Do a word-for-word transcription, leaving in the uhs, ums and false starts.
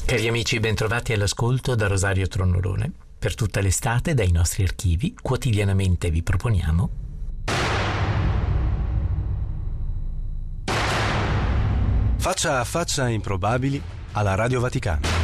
Cari amici, bentrovati all'ascolto da Rosario Tronnolone. Per tutta l'estate, dai nostri archivi, quotidianamente vi proponiamo Faccia a faccia improbabili alla Radio Vaticana.